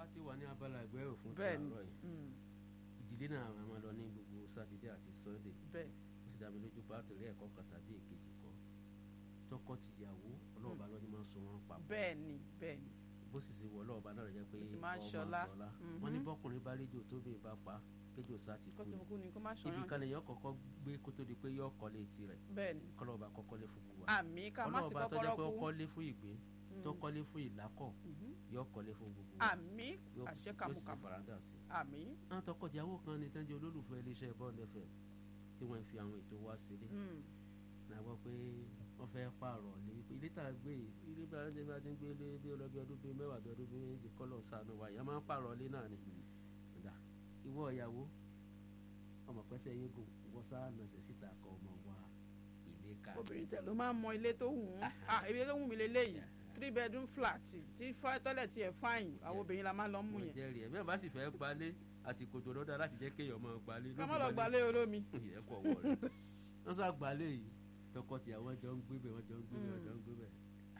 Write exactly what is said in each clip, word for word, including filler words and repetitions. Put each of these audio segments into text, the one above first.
ti wà ní abala ìgbẹ́ òfin ti Bẹ́ẹ̀ni. àárọ̀ yìí ìdílé náà àwọn máa lọ ní gbogbo sátidé àti sannde bẹ́ẹ̀ ó sì dá mi lójú pé àtẹ̀lé ẹ̀kọ́ kan tàbí èkejì kan tọkọ tìyàwó ọlọ́ọ̀bá lọ́jọ́ máa ń so wọn papọ̀ bẹ́ẹ̀ni bẹ́ẹ̀ni bó sì ṣe wọ ọlọ́ọ̀bá náà jẹ́ pé Ó sì máa ń ọmọ ṣọlá. ṣọlá Mhm. wọ́n ní bọ́kùnrin bá rédíò tóbi bá pa kéjò sá ti kó kú tó ni kú ni kó má ibi ṣọyàn kan lèyàn kọ́kọ́ gbé kó tó di pé yọ kọ́lé tirẹ̀ bẹ́ẹ̀ni kọ́lọ́ọ̀bá kọ́kọ́lé fún gbogbo wa àmì ká má sí ọlọ́ọ̀bá tó jẹ́ kọ́kọ́rọ́ pé ó kú kọ́lé fún ìgbín tó kọ́lé fún ìlákọ̀ Mhm. yọ kọ́lé fún gbogbo wa àmì yóò àṣẹ sì- yóò sì kàmùkàmù farada sí i. àmì àwọn tọkọtìyàwó kan ní tẹ́jú olólùfẹ́ iléeṣẹ́ Bond F M tí wọ́n fi àwọn ètò wá sílé Mm. náà gbọ́ pé wọ́n fẹ́ pààrọ̀ lé ilé tá a gbé yìí, ilé bá ń bá ti ń gbé lé bí ọlọ́bí ọdún bíi mẹ́wàá bí ọdún bíi méjì kọ́lọ̀ sànù wa ìyá máa ń pààrọ̀ lé náà ni. Dà, ìwọ ìyàwó ọmọ pẹ́sẹ́ yín gùn wọ́n sáà nàṣẹ́ síta kọ́ ọmọ wa ilé ká. obìnrin tẹ̀ ló máa ń mọ ilé tó wù ú ah ibi tó wù mí lélẹ́yìí three bedroom flat tí tọ́lẹ̀ tiẹ̀ fáìn àwọn obìnrin la máa ń lọ mú mo yẹn jẹ́rìí ẹ̀ bẹ́ẹ̀ bá sì fẹ́ gbalé àsìkò tó lọ́dọ̀ láti jẹ́ kéèyàn máa gbalé. ká má lọ gbalé olómi ìyẹn kọ̀ wọ̀ rẹ̀ wọ́n sá gbalé yìí tọkọtìyàwó jọ ń gbé bẹ̀ wọ́n jọ ń gbé bẹ̀ wọ́n jọ ń gbé bẹ̀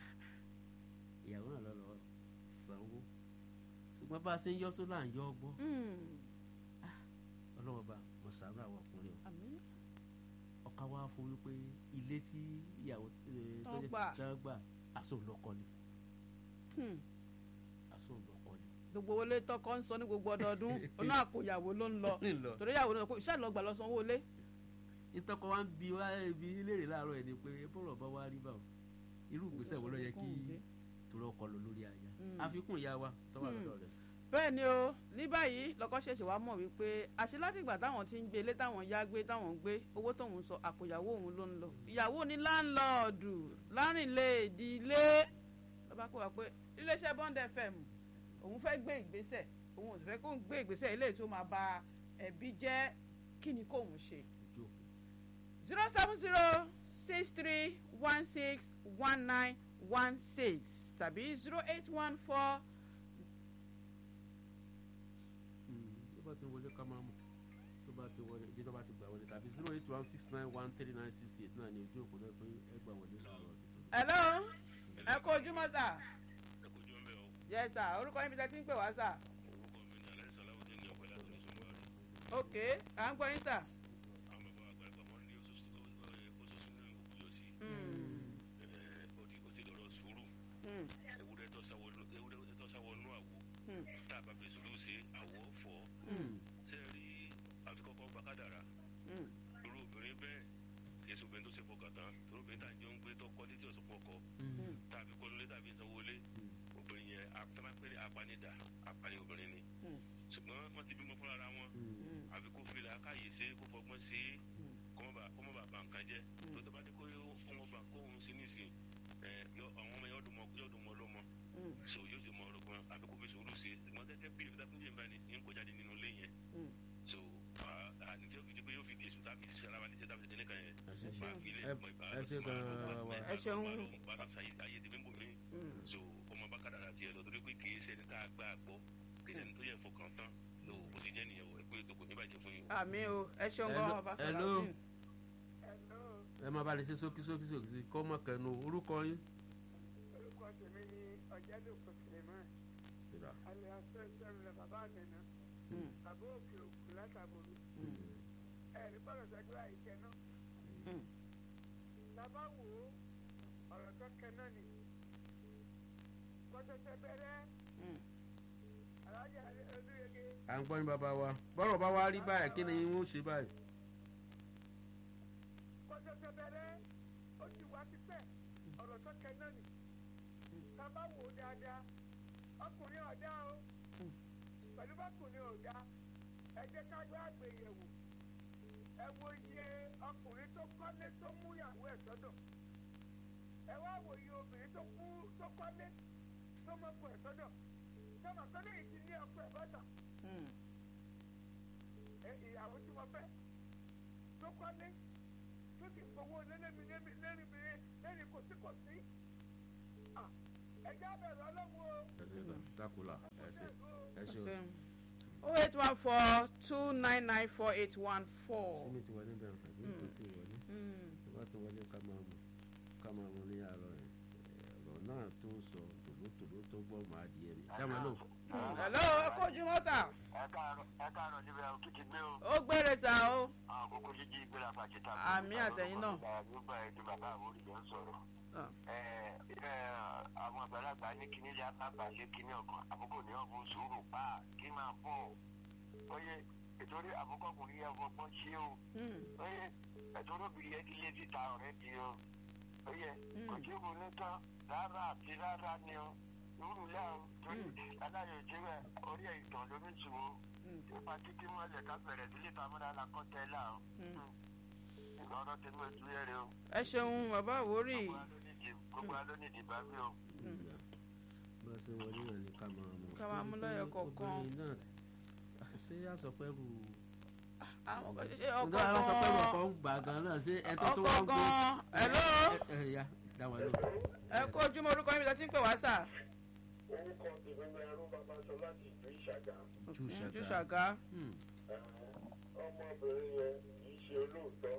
ìyàwó náà lọ lọ sanwó ṣùgbọ́n bá a ṣe ń yọ́ sólà ń yọ́ ọgbọ́n Mm. ọlọ́wọ́ bá mo ṣàánú àwọn ọkùnrin o àmì ọ̀ka wá fún wípé ilé tí ìyàwó eh, Tán tó jẹ́- gbà. tán gbà àsòlọ́kọ ni Hmm. àsòlọ́kọ ni. gbogbo owó lé tọkọ ń sọ ní gbogbo ọdọọdún ọ̀nà àpòyàwó ló ń lọ ńlọ torí ìyàwó náà kò iṣẹ́ lọ gbà lọ sanwó lé ìtọ́kọ wa ń bi wá ibi léèrè láàárọ̀ ẹ̀ ni pé bọ́rọ̀ bá wá rí báwọn irú ìgbésẹ̀ wo ló yẹ kí torí ọkọ lọ lórí aya Mm. àfikún ìyá wa tọ́wọ́ Mm. lọ́dọ̀ rẹ̀. bẹ́ẹ̀ ni o ní báyìí lọ́kọ́ ṣẹ̀ṣẹ̀ wá mọ̀ wípé àṣẹ láti ìgbà táwọn ti ń gbé ilé táwọn yá gbé táwọn ń gbé owó tóun sọ àpòyàwó òun ló ń lọ ìyàwó ní láńlọ́ọ̀dù lárìnlé ìdílé lọ́ba kó wa pé iléeṣẹ́ Bond F M òun fẹ́ gbé ìgbésẹ̀ òun ò sì fẹ́ kó ń gbé ìgbésẹ̀ eléyìí tó máa ba ẹbí jẹ́ kí ni kóun ṣe ojú òkú. zero seven zero six three one six one nine one six tàbí zero eight one four. tó bá ti wọlé ká máa mọ̀ tó bá ti wọlé bí tó bá ti gbà wọlé tàbí zero eight one six nine one three nine six eight náà ni ojú òkú náà pé ẹ gbà wọlé láàárọ̀ tuntun. hello ẹ kó ojúmọ́ sà ẹ kò jọ ń bẹ o yẹ sà orúkọ yín bí tẹ́ ti ń pè wá sà orúkọ mi ní alẹ́ sọlá òde ní ọ̀pẹ láti ní sọmọ rẹ ok à ń gbọ́ yín sà. àwọn bàbá àgbàlagbà wọn ní oṣooṣù oṣooṣù ní òkúyọ sí ó ti ó ti lọ́rọ̀ sùúrù ewúrẹ́ tó sáwọ ewúrẹ́ tó sáwọ nú àwo tá a bá fi sùúrù ṣe àwọ̀ fọ́ ṣe rí àfikọ́kọ́ gbàkádàrà irú obìnrin bẹ́ẹ̀ kì í ṣe obìnrin tó ṣe fọkàn tán irú obìnrin tá à ń jọ ń gbé tó kọ́ létí ọ̀sán pọ̀kọ́ tàbí kọ́ lólé tàbí sanwó lé obìnrin yẹn àtàmápẹ́rẹ́ apanidà apani obìnrin ni ṣùgbọ́n wọ́n ti bímọ fúnra ara wọn àfi kó fi làákàyè ṣe kó fọgbọ́n ṣe kó má bàa bà nǹkan jẹ́ tó tó bá dé kó ọmọ bá kó òun ṣe nísìn àwọn ọmọ yóò dùn mọ́ lọ́mọ so yóò sì mọ ọlọ́gbọ́n àfi kó fi sùúrù ṣe ṣùgbọ́n gẹ́gẹ́ bí ìfẹ́ fún jẹ́nbá ni ń kó jáde nínú ilé yẹn so àní tí ó fi di pé yóò fi di èso tàbí ṣàlàwà ní ṣe tàbí ṣe nìkan yẹn máa fi ilé ẹ̀mọ́ ìbá ẹ ṣe gan-an wa. ẹ ṣeun. ayé tèmi ń bò mí so ọmọ bá kàdàrà tiẹ̀ lọ torí pé kì í ṣe ẹni tá a gbà gbọ́ kì í ṣe ẹni tó yẹ fọkàn tán lò ó ti jẹ́ nìyẹn o ẹ pé kò ní bàjẹ́ fún yín o. àmì o ẹ ṣeun gan ọba hello Salaudeen. ẹ máa bá lè ṣe sókí sókí sókí kọ́ mọ́ kẹnu orúkọ yín. orúkọ tèmi ni ọ̀jẹ̀dùkú Suleiman Ìrà. alẹ́ aṣọ ìṣẹ́rù lẹ bàbá àtẹnà Mm. bàbá òkè òkú látàbòrò Mm. ẹ̀rí bọ́lọ̀ sẹ́gbẹ́ àìjẹ náà Mm. bàbá wò ó ọ̀rọ̀ tó kẹ náà ni kọ́tẹ́tẹ́ bẹ̀rẹ̀ Mm. alájà olúyege à ń gbọ́ ní bàbá wa bọ́rọ̀ bá wá rí báyìí kí ni wọ́n ṣe báyìí. kọ́tẹ́tẹ́ bẹ̀rẹ̀ ó ti wá tipẹ́ ọ̀rọ̀ tó kẹ náà ni bàbá wò ó dáadáa ọkùnrin ọ̀dá o pẹ̀lú bọ́kùnrin ọ̀dá ẹ jẹ́ ká gbé àgbéyẹ̀wò ẹ wo iye ọkùnrin tó kọ́lé tó mú ìyàwó ẹ̀ sọ́dọ̀ ẹ wá wo iye obìnrin tó kú tó kọ́lé tó mọ́kọ ẹ̀ sọ́dọ̀ sọ́mọ sọ́dọ̀ yìí ti ní ọkọ ẹ̀ bọ́tà Mm. ẹ ìyàwó tí wọ́n fẹ́ tó kọ́lé tó ti fowó lẹ́lẹ́mi lẹ́mi lẹ́rìnbìnrin lẹ́rìn kò sí kò sí ẹ já bẹ̀rẹ̀ ọlọ́run o. ẹ ṣe gan dákúlà ẹ ṣe ẹ ṣe o. ṣeun. oh eight one four two nine nine four eight one four. sími ti wọlé bẹ́ẹ̀ àbí kò tí ì wọlé tó bá ti wọlé ká máa mọ̀ ká máa mọ̀ ní àárọ̀ yẹn ọ̀rọ̀ náà tó sọ tòlótòló tó gbọ́ mọ́ adìyẹ mi dáwọn lò. hello ẹ kojú mọ́tà. ẹ káàárọ̀ níbi àwọn kìkì gbé o. ó gbére ta o. àwọn àkókò jíjí gbéra pàṣẹ tàbí. àmì àtẹ̀yìn náà. nígbà ètò bàbá àwọn olùdó ń sọ̀rọ̀. àwọn àgbàlagbà ní kíní ilé àbábà lé kíní ọkàn àkókò ní ọ̀bùn sùúrù pa kí máa bọ̀. oye ìtorí àkókò ọkùnrin yẹn fọgbọ́n ṣe o. oye ìtorí obìnrin yẹn ti lé síta ọ̀rẹ́ di o. oye kò tí kò ní tán rárá àti rárá ni o. lóru lẹ́hìn torí aláyọ̀ ìjẹ́wẹ̀ orí ẹ̀ ìtàn lómi ṣòwò. ipa títí mọ́lẹ̀ ká bẹ̀rẹ̀ sílé tamúra la kọ́ tẹ́ là o. ìlọrọ tẹnu ojú ẹrẹ o. ẹ ṣeun bàbá àwórì. gbogbo aló ní ìdìbò mi o. bá a ṣe wọlé náà ní ká máa mú. ká máa mú lọ́yọ̀ kọ̀ọ̀kan. obìnrin náà ṣé àsọpẹ́rù. àwọn ọkọ̀ nígbà àwọn àsọpẹ́rù ọkọ̀ ń gbà gan náà ṣé ẹ tó tó wá ń gbé. ọkọ̀ gan hello. ẹ ẹ ya dáwọn lò. ẹ kó ojúmọ́ orúkọ yín bí wọ́n ti ń pè wá sà. orúkọ tèmi ni arú bàbá sọ láti ìlú ìṣàgà. ju ṣàgá. ọmọbìnrin yẹn kì í ṣe olóòótọ́.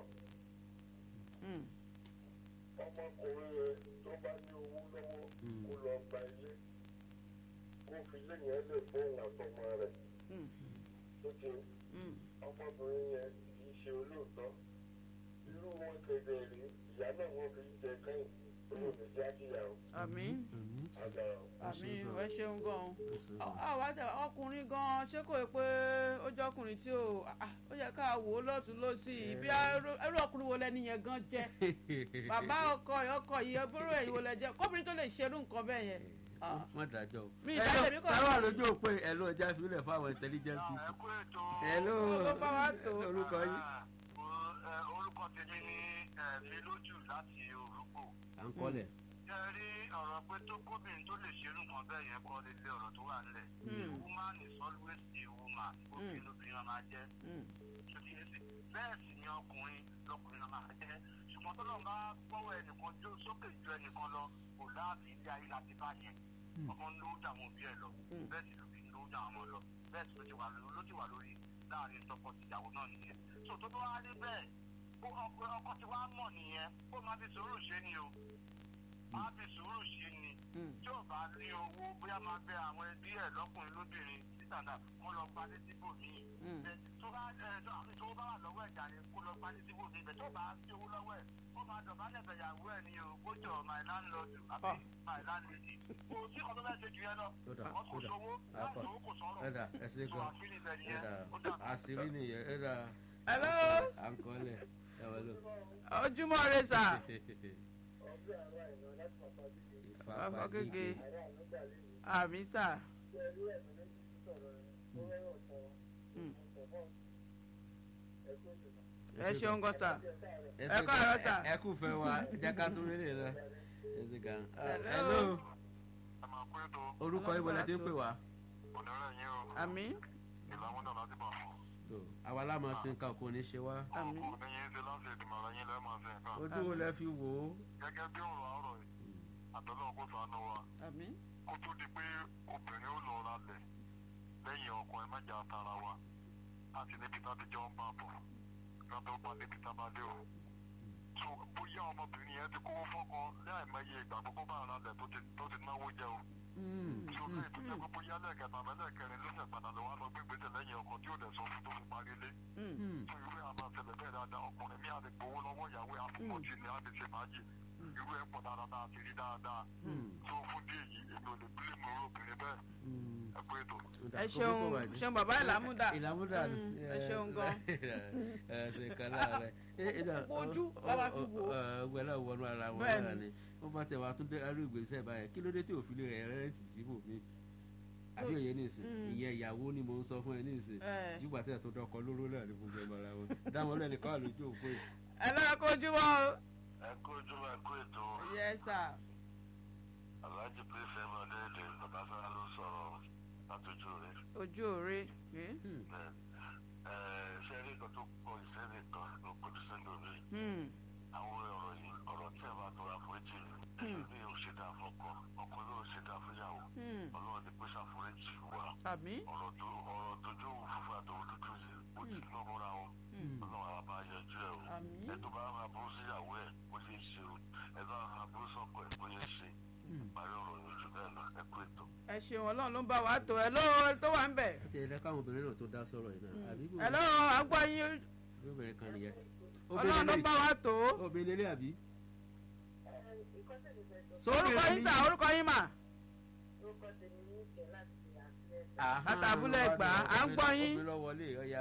ọmọkùnrin yẹn tó bá ní owó lọ́wọ́ kó lọ gba ilé kó fi ilé yẹn lè fóun àtọmọ rẹ̀. tó ti ọmọbìnrin yẹn kì í ṣe olóòótọ́. irú wọn kéde rí ìyá náà wọn fi jẹ kẹ́yìn olóògbé jákèjá o. àmín àmín ẹ ṣeun gan-an. àwa ọkùnrin gan-an ṣé kò pé ó jẹ́ ọkùnrin tí ó ó yẹ ká wò ó lọ́tún lọ́sì bí ẹrú ọkùnrin wo lẹni yẹn gan jẹ́ bàbá ọkọ ọkọ yìí ẹbúrò ẹ̀yìn wo lẹ jẹ́ kóbìnrin tó lè ṣerú nǹkan bẹ́ẹ̀ yẹn. wọ́n dájọ́ o. mi ìdájọ́ mi kọ́ ẹ lọ lójú òpin ẹ lọ já fílẹ̀ fáwọn intelligent people. ẹ kú ètò. ẹ ló ló bá wa tó. orúkọ yìí. orúkọ tèmi ni mi lójú láti Òrùgbò. à ń kọ́lẹ̀. ṣe rí ọ̀rọ̀ pé tó kóbìnrin tó lè ṣerú nǹkan bẹ́ẹ̀ yẹn kọ́ lélẹ̀ ọ̀rọ̀ tó wà nílẹ̀. woman is always a woman. obìnrin obìnrin máa jẹ́. bẹ́ẹ̀ sì ni ọkùnrin lọkùnrin máa jẹ́. ṣùgbọ́n tó lọ́n bá gbọ́wọ́ ẹnìkan jó sókè ju ẹnìkan lọ kò láàbì ilé ayé láti bá yẹn. ọmọ ń lówó dà wọn òbí ẹ lọ. bẹ́ẹ̀ sì lóbi ń lówó dà wọn lọ. bẹ́ẹ̀ sì ló ti wà lórí láàrin tọkọ-tìyàwó náà nìyẹn. so tó bá wá rí bẹ́ẹ̀ ọkọ tí wàá mọ̀ nìyẹn ó máa fi sùúrù ṣe ni o máa fi sùúrù ṣe ni tí ò bá ní owó bóyá máa bẹ àwọn ẹbí ẹ lọ́kùnrin lóbìnrin títàdà kó lọ gba ní síbò míì tó bá tó bá wà lọ́wọ́ ẹ̀dá ni kó lọ gba ní síbò míì bẹ̀ tó bá sí owó lọ́wọ́ ẹ̀ ó máa dọ̀ bá lẹ̀bẹ̀ ìyàwó ẹ̀ ní o kó jọ my landlord àbí my landlady kò sí ọdún bẹ́ẹ̀ ṣe jù yẹn lọ wọ́n kò sówó láti owó kò sọ̀rọ̀ ẹ̀dà ẹ̀sìn kan ẹ̀dà àṣírí nìyẹn ẹ̀dà hello. à ń kọ́lẹ̀ ẹ̀ wọ́n lò. ojúmọ́ rẹ sà. bàbá gègé àmì sà. ẹ ṣeun gan sà. ẹ káàárọ̀ sà. ẹ kú fẹ́ wa jáká tó rí lè lọ. hello. orúkọ ibo la ti ń pè wá. àmì. àwa lámọ̀ sí nǹkan kò ní ṣe wá. àmì. ojú wo lẹ fi wò ó. gẹ́gẹ́ bí ọ̀rọ̀ àárọ̀ yìí àtọ́lọ́ kó sànú wa àmì. kó tó di pé obìnrin ó lọ ra lẹ̀ lẹ́yìn ọkọ ẹ má jà tara wa láti níbi tá a ti jọ ń bá bọ̀ lọ́dọ̀ bá níbi tá a bá dé o. so bóyá ọmọbìnrin yẹn ti kówó fọ́kọ láìmọye ìgbà gbogbo bá ara lẹ̀ tó ti náwó jẹ o. so lóye tó jẹ́ pé bóyá lẹ́ẹ̀kẹta mẹ́lẹ́kẹrin ló ṣẹ̀ padà lọ́wọ́ lọ gbé gbèsè lẹ́yìn ọkọ tí ò dẹ̀ sọ fún tó fi parí lé. so irú àmà tẹ̀lẹ̀ bẹ́ẹ̀ dáadáa ọkùnrin mi àti gbowó lọ́wọ́ ìyàwó àfọwọ́tì ni a ti ṣe májì irú ẹ̀ pọ̀ dáadáa àti rí dáadáa. tó fún díẹ̀ yìí èmi ò lè bílẹ̀ mọ́ obìnrin bẹ́ẹ̀ ẹ pé ètò. ẹ ṣeun ṣeun bàbá ìlàmúdà ìlàmúdà ẹ ṣeun gan. ẹ ṣe kan láàrẹ. ojú bàbá fi wò. ọgbẹ náà wọnú ara wọn náà ni wọn bá tẹ wàá tún dé arú ìgbésẹ̀ báyẹn kí ló dé tí òfin rẹ rẹǹtì síbò mi àbí òye nìsín ìyẹn ìyàwó ni mò ń sọ fún ẹ nìsín yúgbà tẹ tó dọkọ lóró náà ní gbogbo ẹgbẹ ara wọn dáwọn lẹni kọ́ àlójú òpó yìí. ẹ lọ́ra kó ojúmọ́ o. ẹ kú ojúmọ́ ẹ kú ètò. yes sir. Alhaji pèsè ọmọdéèdè babasara ló sọ̀rọ̀ látọjú rẹ. ojú òre. ẹ ṣe rí nǹkan tó pọ̀ ìṣẹ́lẹ̀ kan ló pọ̀jù sẹ́lẹ̀ mi. àwọn ọ̀rọ̀ yìí ọ̀rọ̀ tí ẹ bá tọrọ àforíjì ẹ̀yìn ní òṣèdá àfọkọ ọkọ ló òṣèdá àfọyàwó ọlọ́run ti pèsè àforíjì wa. ọ̀rọ̀ tó ọ̀rọ̀ tó jó òun fúnfún àtọwọ́ dúdú yìí ó ti lọ́ mọ́ra wọn. ọlọ́run àbá yanjú ẹ̀ o. ẹ tó bá máa bó síyàwó ẹ̀ bó ṣe é ṣe o ẹ bá máa bó sọ́kọ ẹ̀ bó yẹ ṣe. parí ọ̀rọ̀ ní ojú bẹ́ẹ̀ lọ ẹ kú ètò. ẹ ṣeun ọlọ́run ló ń bá wa tó ẹ lọ́wọ́ tó wà ń bẹ̀. ó ti ẹ̀dá káwọn obìnrin náà tó dá sọ̀rọ̀ yìí náà. àbí ẹ lọ́wọ́ àgbọ̀ yín obìnrin kan nìyẹn. ọlọ́run ló ń bá wa tó. obìnrin lélẹ̀ àbí. orúkọ yín sà orúkọ yín mà. àtàbúlẹ̀ ẹgbà à ń gbọ́ yín. obìnrin lọ wọlé ọya.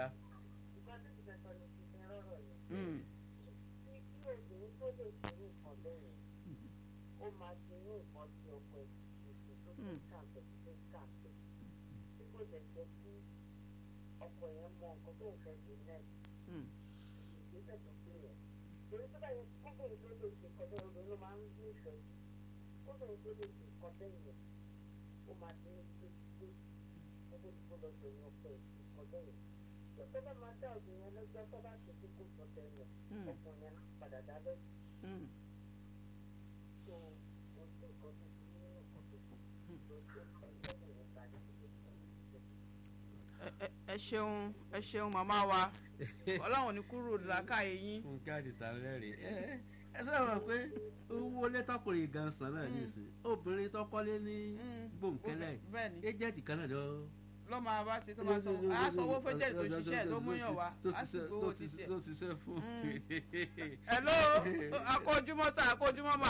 ẹ ṣeun ẹ ṣeun màmá wa ọlọ́run ní kúrò làákàyè yín. nǹkan àdìsá rẹ̀ ẹ ẹ sọ̀rọ̀ pé owó lẹ́tọ́kùnrin gan san náà nìsín obìnrin tọ́kọ́lé ní gbòǹkẹ́lẹ̀ ẹjẹ̀tì kan náà lọ. ló máa bá ṣe tó máa sọ á sanwó fẹ́jẹ̀ tó ṣiṣẹ́ tó múyàn wá á sì gbowó ṣiṣẹ́. tó ṣiṣẹ́ fún. hello akójúmọ́ sà akójúmọ́ mà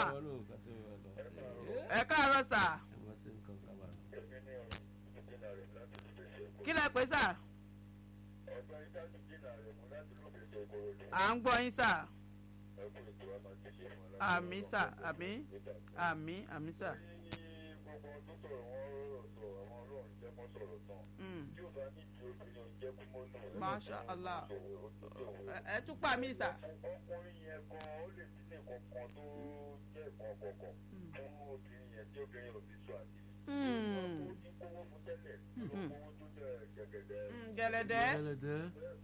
ẹ káàárọ̀ sà. kí lẹ pè sà. à ń gbọ́ yín sà. àmì sà àmì àmì àmì sà. masha allah ẹ tún pa mí sà. ọkùnrin yẹn gan ó lè ti ní nǹkan kan tó jẹ́ nǹkan kọ̀ọ̀kan fún obìnrin yẹn tí obìnrin ò ti sọ àti. ó ti kówó fún tẹ́lẹ̀ owó tó jẹ́ gẹ̀gẹ̀dẹ̀. gẹ̀lẹ̀dẹ̀. gẹ̀lẹ̀dẹ̀.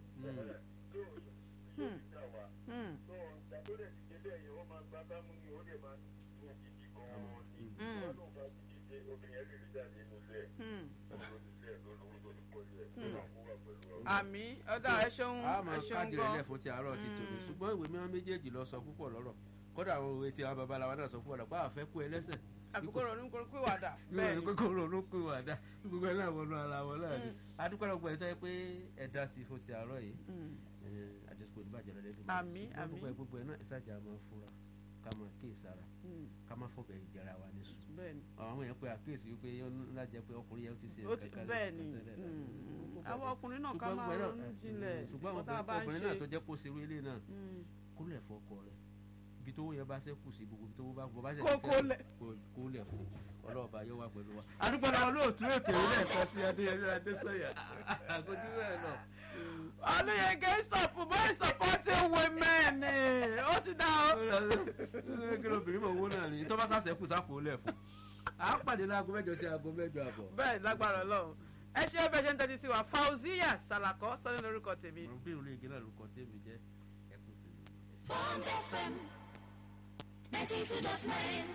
àmì ọ̀dà ẹ ṣeun ẹ ṣeun gan. a máa káàdì rẹ̀ fún ti àárọ̀ ti tòní ṣùgbọ́n ìwé mímọ́ méjèèjì lọ sọ púpọ̀ lọ́rọ̀ kódà àwọn òwe tí àwọn babaláwa náà sọ púpọ̀ lọ́pọ̀ àfẹ́ kú ẹlẹ́sẹ̀. àbíkó ronú pé wàdà. bẹ́ẹ̀ ni kókó ronú pé wàdà gbogbo ẹ̀ náà wọnú ara wọn náà ni adúpẹ́ lọ́gbọ̀n ẹ̀ tó yẹ pé ẹ dá sí fún ti àárọ̀ yìí àjọṣepọ̀ ìdíbàjẹ́ lọ́dẹ́dùn. àmì àmì gbogbo ẹ̀ náà ìsájà máa fura ká máa kíyèsára ká máa fọbẹ̀ ìjẹra wa ní sùn. bẹ́ẹ̀ni. àwọn èèyàn pé àkíyèsí wípé ńlá jẹ pé ọkùnrin yẹn ti ṣe kankan. bẹ́ẹ̀ni àwọn ọkùnrin náà ká máa ronú jinlẹ̀. ṣùgbọ́n ọkùnrin náà tó jẹ́ kó ṣerú ilé náà kó lẹ̀ fọkọ rẹ̀ ibi tó yẹ bá ṣẹ́kù sí gbogbo ibi tó bá bọ́ bá ṣe kó lẹ̀ fún ọlọ́ọ̀bá yóò wá pẹ̀lú wa. àdúgbò náà olóòtú ètò ilé ẹ̀kọ́ sí adéyẹmí adésọyà àgójú bẹ́ẹ̀ náà. Oluyege stop boy supporting women ó ti dá o. kí ló bìrì mọ̀ owó náà ni tó bá sàṣẹ́kù sápò lẹ̀ fún. à ń pàdé láago mẹ́jọ sí aago mẹ́jọ àbọ̀. bẹ́ẹ̀ lágbára Ọlọ́run ẹ ṣe é bẹ́ẹ̀ ṣe ń tẹ́tí sí wa Fauziya Salako sọ́ni lórúkọ tèmi. mo ń bí Oluyege náà lórúkọ tèmi jẹ́ ẹkú sí mi. Bond F M ninety-two dot nine.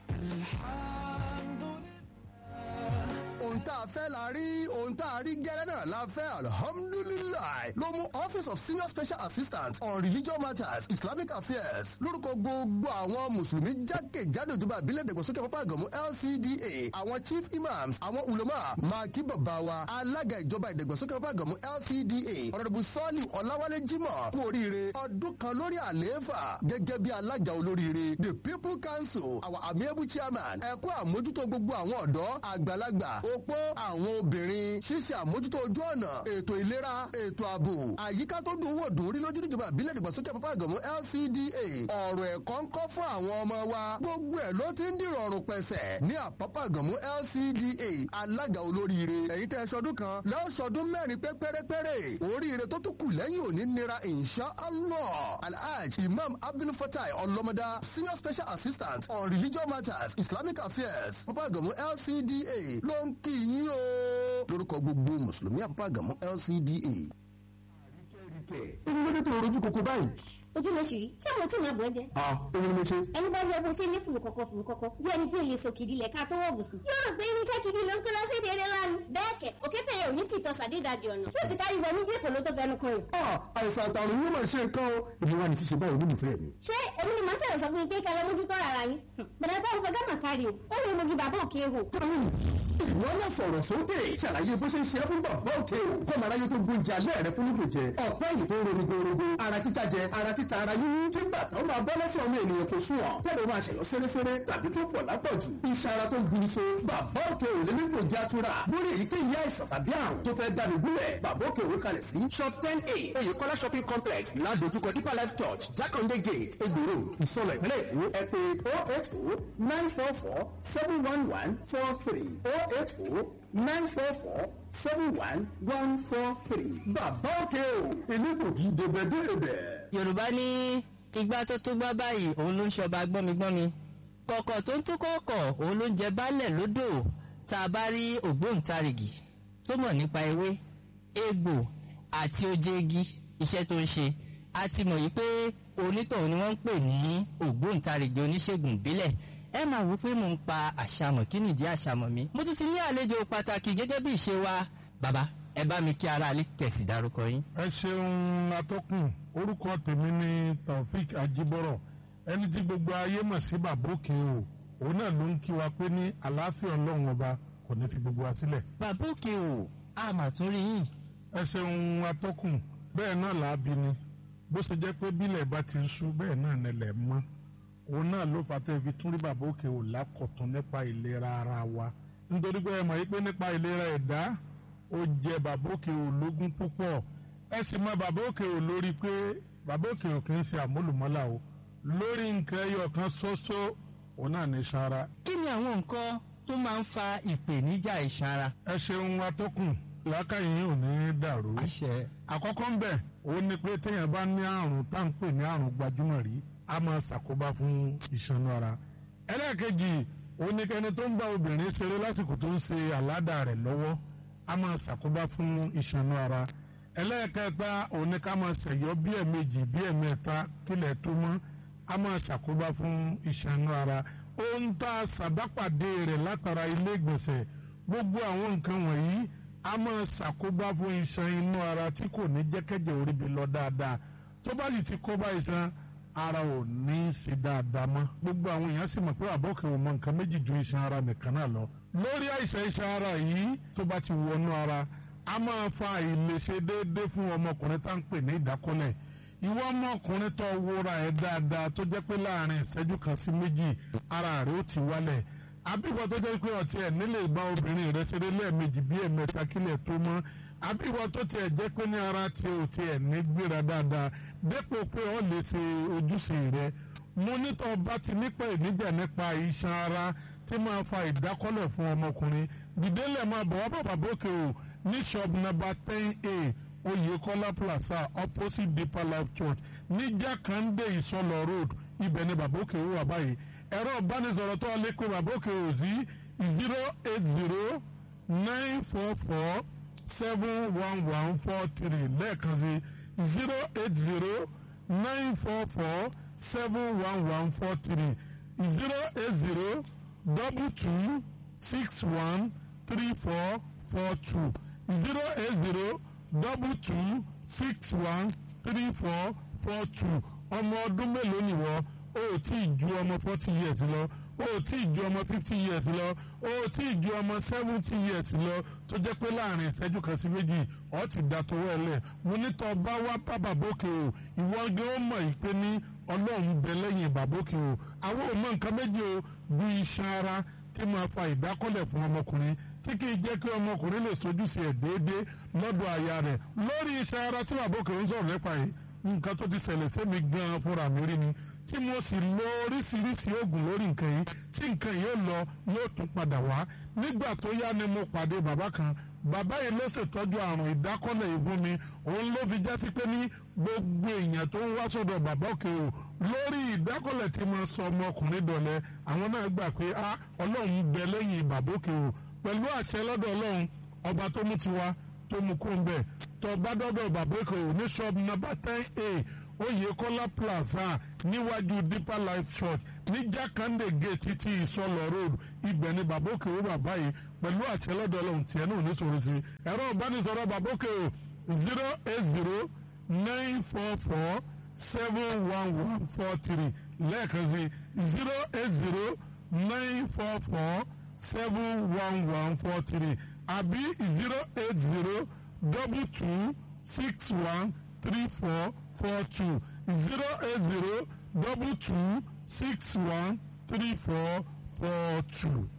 ohun tá a fẹ́ la rí ohun tá a rí gẹ́lẹ́ náà la fẹ́ alhamdulilayi ló mú office of senior special assistant on religious matters islamic affairs lórúkọ gbogbo àwọn mùsùlùmí jákèjádò ìjọba ìbílẹ̀ ìdàgbàsókè pápá àgàmú L C D A àwọn chief imams àwọn ulama maki bàbá wa alága ìjọba ìdàgbàsókè pápá àgàmú L C D A ọ̀rọ̀dùbù sọ́ọ̀lì ọ̀làwálé jimoh kú oríire ọdún kan lórí àlééfà gẹ́gẹ́ bí alága olóríire the people council our amiable chairman ẹ̀kọ́ àmójútó gbogbo àwọn ọ̀dọ́ àgbàlagbà opó àwọn obìnrin ṣíṣe àmójútó ojú ọ̀nà ètò ìlera ètò ààbò àyíká tó dùn wò dùn rí lójú níjọba ìbílẹ̀ ìdàgbàsókè pápá àgàmú L C D A ọ̀rọ̀ ẹ̀kọ́ ń kọ́ fún àwọn ọmọ wa gbogbo ẹ̀ ló ti ń dìrọ̀rùn pẹ̀sẹ̀ ní àpápá àgàmú L C D A alága olóríire ẹ̀yin tẹ́ ṣọdún kan lẹ́ọ̀ ṣọdún mẹ́rin pé pérépéré oríire tó tún kù lẹ́yìn òní nira insha Allah alhaj imam abdul fatai ọlọ́mọdá senior special assistant on religious matters islamic affairs pápá àgàmú L C D A ló ń kí yín o lórúkọ gbogbo mùsùlùmí àpapọ̀ àgàmú L C D A. èmi ló dé tó rojú kòkó báyìí. ojú ló ṣì rí ṣé àwọn tí màá bọ̀ ẹ́ jẹ́. ah èmi ni mo ṣe. ẹni bá rí ọgbọ́n ṣe ní fùrù kọ̀kọ̀ fùrù kọ̀kọ̀ bí ẹni pé olè sọ kìdí lẹ̀ ká tó wọ̀ bùsùn. yóò rò pé irinṣẹ́ kìdí ló ń kó lọ sí ìdí eré lánàá. bẹ́ẹ̀ kẹ̀ òkété yẹn ò ní tìtọ́ sàdédàjì ọ̀nà tí ó ti kárí wọnú bí èkó ló tó fẹnu kan yìí. àìsàn àtàrùn yóò máa ṣe nǹkan o èmi wà ní ṣíṣe báyìí olólùfẹ́ mi. ṣé èmi ni màá ṣẹ̀rọ̀ sọ fún yín pé kẹlẹ́ mójútó ara yín bẹ̀rẹ̀ bá ń fọ gámà kárí o ó lè mojú bàbá òkè hò. ìwọ náà sọ̀rọ̀ sókè ṣàlàyé bó ṣe ń ṣe é fún bàbá òkè o kọ́mọ aráyé tó gbóúnjẹ alẹ́ rẹ fún nígbò jẹ ọ̀pẹ́ yìí tó ń ronú gbòòrògbò ara títa jẹ ara títa ara yíyún kí bàtà ó máa bọ́ lọ́sọ̀ ọmọ ènìyàn tó sùn ọ̀ tẹ́lẹ̀ máa ṣẹ̀yọ́ sẹ́rẹ́sẹ́rẹ́ tàbí tó pọ̀ lápọ̀jù iṣan ara tó ń gburu so bàbá òkè ò lè nígbò jẹ́ àtúrà lórí èyíkéyìí àìsàn tàbí àrùn tó fẹ́ dáni gúnlẹ̀ bàbá òkè òwe kalẹ̀ sí shop ten a oyèkọ́lá shopping complex ládojúkọ deeper life church jákàndé gate egbòro ìsọlọ ìpínlẹ̀ èkó ẹ pé oh eight oh nine four four seven one one four three oh eight oh nine four four seven one one four three bàbá òkè o elégbògi dèbẹ̀dèbẹ̀. yorùbá ní igbá tó tó gbá báyìí òun ló ń ṣọba gbọ́migbọ́mi kọ̀kọ̀ tó ń tó kọ̀ọ̀kọ̀ òun ló ń jẹ baálẹ̀ lódò tá a bá rí ògbóǹtarìgì tó mọ̀ nípa ewé egbò àti oje igi iṣẹ́ tó ń ṣe a ti mọ̀ yìí pé onítọ̀hún ni wọ́n ń pè ní ògbóǹtarìgì oníṣègùn ìbílẹ̀ ẹ máa wò pé mo ń pa àṣàmọ̀ kí nìdí àṣàmọ̀ mi mo tún ti ní àlejò pàtàkì gẹ́gẹ́ bí ìṣe wa bàbá ẹ bá mi kí ara alẹ́ kẹ̀sì dárúkọ yín. ẹ ṣeun atọ́kùn orúkọ tèmi ni Taofik Ajibọrọ ẹni tí gbogbo ayé mọ̀ sí bàbá òkè o òun náà ló ń kí wa pé ní àlàáfíà ọlọ́run ọba kò ní fi gbogbo wa sílẹ̀. bàbá òkè o a mà tún rí yín. ẹ ṣeun atọ́kùn bẹ́ẹ̀ náà làábi ni bó ṣe jẹ́ pé bílẹ̀ bá ti ń ṣú bẹ́ẹ̀ náà nílẹ̀ mọ́ òun náà ló fà tẹ́ fi tún rí bàbá òkè o lákọ̀tún nípa ìlera ara wa nítorí pé ẹ mọ̀ yí pé nípa ìlera ẹ̀dá ó jẹ bàbá òkè o lógún púpọ̀ ẹ sì mọ̀ bàbá òkè o lórí pé bàbá òkè o kì í ṣe àmúlùmọ́là o lórí nǹkan ẹyọ kan ṣoṣo òun náà ní iṣan ara. kí ni àwọn nǹkan tó máa ń fa ìpèníjà iṣan ara. ẹ ṣeun atọ́kùn làákàyè yìí ò ní dàrú. àṣẹ. àkọ́kọ́ ń bẹ̀ òun ni pé téèyàn bá ní àrùn tá à ń pè ní àrùn gbajúmọ̀ rí a máa ṣàkóbá fún iṣan ara. ẹlẹ́ẹ̀kejì òun ni kẹni tó ń bá obìnrin ṣeré lásìkò tó ń ṣe àládà rẹ̀ lọ́wọ́ a máa ṣàkóbá fún iṣan ara. ẹlẹ́ẹ̀kẹta òun ni ká máa ṣẹ̀yọ́ bí ẹ̀ẹ̀mejì bí ẹ̀ẹ̀mẹ́ta kílẹ̀ tó mọ́ a máa ṣàkóbá fún iṣan ara. ohun tá a ṣàbápàdé rẹ̀ látara ilé ìgbọ̀nsẹ̀ gbogbo àwọn nǹkan wọ̀nyí a máa ṣàkóbá fún iṣan inú ara tí kò ní jẹ́kẹ́jẹ́ orí bi lọ dáadáa tó bá sì ti kóbá iṣan ara ò ní í ṣe dáadáa mọ́ gbogbo àwọn èèyàn sì mọ̀ pé àbọ̀kẹ́ ò mọ nǹkan méjì ju iṣan ara nìkan náà lọ lórí àìsàn iṣan ara yìí tó bá ti wọnú ara a máa fa àìlèṣe déédéé fún ọmọkùnrin tá à ń pè ní ìdákọ́lẹ̀ ìwọ ọmọkùnrin tó wúra ẹ̀ dáadáa tó jẹ́ pé láàrin ìṣẹ́jú kan sí méjì ara rẹ̀ ó ti wálẹ̀ àbíwọ tó jẹ́ pé ọtí ẹ̀ nílé ìbá obìnrin rẹ̀ ṣeré lẹ́ẹ̀mejì bí ẹ̀mẹ́ta kílẹ̀ tó mọ́ àbíwọ tó tiẹ̀ jẹ́ pé ní ara tí o tiẹ̀ ní gbéra dáadáa dépò pé o lè ṣe ojúṣe rẹ̀ mo nítọ́ bá ti nípa ìníjà nípa iṣan ara tí máa fa ìdákọ́lẹ̀ fún ọmọkùnrin dìdélẹ̀ máa bọ̀ wá bàbá bókè o ní shop number ten a Oyèkọ́lá plaza opposite Deeper Life Church ní Jákàndé Ìsọlọ road ibẹ̀ ni bàbá òkè wà báyìí ẹ̀rọ ìbánisọ̀rọ̀ tó lè kó bàbá òkè ò sí zero eight zero nine four four seven one one four three lẹ́ẹ̀kan sí zero eight zero nine four four seven one one four three zero eight zero double two six one three four four two zero eight zero double two six one three four four two ọmọ ọdún mélòó nìwọ o ò tí ì ju ọmọ forty years lọ o ò tí ì ju ọmọ fifty years lọ o ò tí ì ju ọmọ seventy years lọ tó jẹ́ pé láàrin ìṣẹ́jú kan sí méjì ọ̀ ti da tó wẹ̀lẹ̀ mo ní tọ́ bá wá bá bàbókè o ìwọ gé ó mọ̀ yìí pé ní ọlọ́run bẹ lẹ́yìn bàbókè o àwọn ò mọ nǹkan méjì o bí iṣan ara tí máa fa ìdákọ́lẹ̀ fún ọmọkùnrin tí kì í jẹ́ kí ọmọkùnrin lè sojúṣe ẹ̀ déédéé lọ́dọ̀ aya rẹ̀ lórí iṣan ara tí bàbókè ń sọ̀rọ̀ nípa yìí nǹkan tó ti ṣẹlẹ̀ sẹ́mi gan-an fúnra mi rí ni tí mo sì lo oríṣiríṣi oògùn lórí nǹkan yìí tí nǹkan yìí ó lọ yóò tún padà wá nígbà tó yá ni mo pàdé bàbá kan bàbá yìí ló ṣètọ́jú àrùn ìdákọ́lẹ̀ yìí fún mi òun ló fi já sí pé ní gbogbo èèyàn tó ń wá sọ́dọ̀ bàbá òkè o lórí ìdákọ́lẹ̀ tí mo sọ ọmọkùnrin dọ̀lẹ́ àwọn náà gbà pé a ọlọ́run bẹ lẹ́yìn bàbá òkè o pẹ̀lú àṣẹ lọ́dọ̀ ọlọ́run ọba tó mú tiwa tó mú kó ń bẹ̀ tó bá dọ́dọ̀ bàbá òkè o ní shop number ten a Oyèkọ́lá plaza níwájú Deeper Life Church ní jákàndé gate ti ìsọlọ road ibẹ̀ ni bàbá òkè ó bàbá yìí pẹ̀lú àṣẹ lọ́dọ̀ ọlọ́run tiẹ̀ náà ní sọ̀rọ̀ sí ẹ̀rọ ìbánisọ̀rọ̀ bàbá òkè ó zero eight zero nine four four seven one one four three lẹ́ẹ̀kan sí zero eight zero nine four four seven one one four three àbí zero eight zero double two six one three four four two zero eight zero double two six one three four four two.